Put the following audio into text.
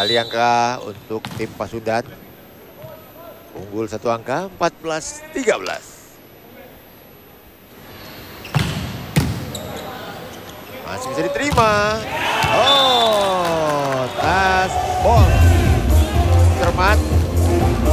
kali angka untuk tim Pasundan. Unggul 1 angka 14-13. Masih bisa diterima.